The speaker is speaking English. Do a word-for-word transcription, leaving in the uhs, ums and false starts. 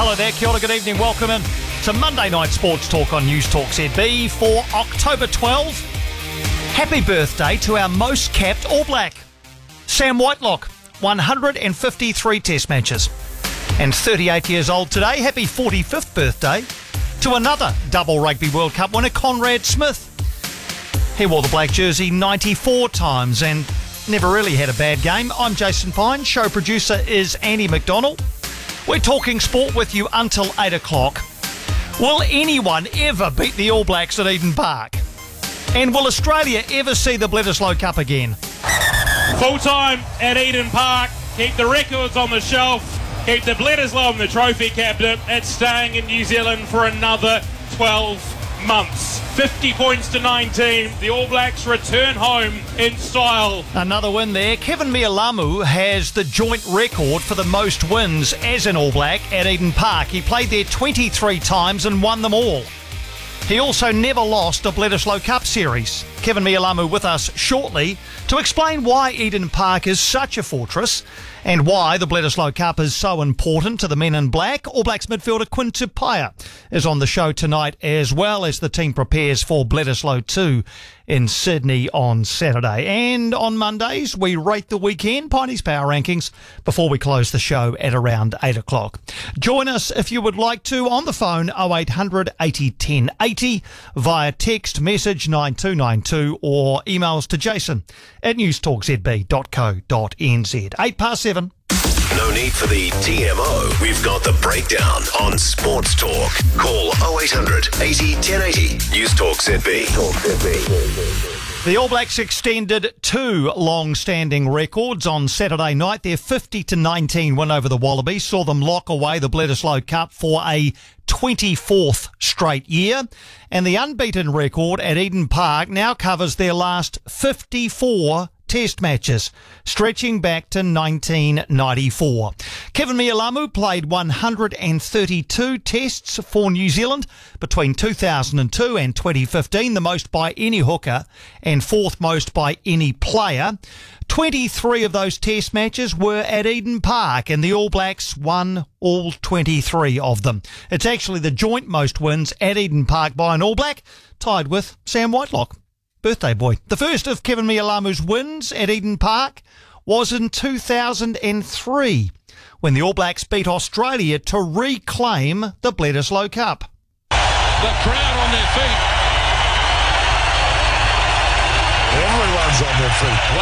Hello there, kia ora, good evening, welcome in to Monday Night Sports Talk on News Talk Z B for October twelfth. Happy birthday to our most capped All Black, Sam Whitelock, one hundred fifty-three test matches. And thirty-eight years old today, happy forty-fifth birthday to another double Rugby World Cup winner, Conrad Smith. He wore the black jersey ninety-four times and never really had a bad game. I'm Jason Pine, show producer is Andy McDonald. We're talking sport with you until eight o'clock. Will anyone ever beat the All Blacks at Eden Park? And will Australia ever see the Bledisloe Cup again? Full time at Eden Park. Keep the records on the shelf. Keep the Bledisloe on the trophy cabinet. It's staying in New Zealand for another twelve months. fifty points to nineteen. The All Blacks return home in style. Another win there. Kevin Mealamu has the joint record for the most wins as an All Black at Eden Park. He played there twenty-three times and won them all. He also never lost a Bledisloe Cup series. Kevin Mealamu with us shortly to explain why Eden Park is such a fortress and why the Bledisloe Cup is so important to the men in black. All Blacks midfielder Quinn Tupaia is on the show tonight, as well as the team prepares for Bledisloe two in Sydney on Saturday. And on Mondays, we rate the weekend, Piney's Power Rankings, before we close the show at around eight o'clock. Join us if you would like to on the phone, oh eight hundred eighty ten eighty, via text message nine two nine two or emails to jason at newstalkzb dot co dot n z. eight past seven. No need for the T M O. We've got the breakdown on Sports Talk. Call oh eight hundred eighty ten eighty. News Talk Z B. The All Blacks extended two long-standing records on Saturday night. Their fifty to nineteen win over the Wallabies saw them lock away the Bledisloe Cup for a twenty-fourth straight year. And the unbeaten record at Eden Park now covers their last fifty-four test matches, stretching back to nineteen ninety-four. Kevin Mealamu played one hundred thirty-two tests for New Zealand between two thousand two and twenty fifteen, the most by any hooker and fourth most by any player. twenty-three of those test matches were at Eden Park, and the All Blacks won all twenty-three of them. It's actually the joint most wins at Eden Park by an All Black, tied with Sam Whitelock. Birthday boy. The first of Kevin Mealamu's wins at Eden Park was in two thousand three, when the All Blacks beat Australia to reclaim the Bledisloe Cup. The crowd on their feet. Everyone's on their feet.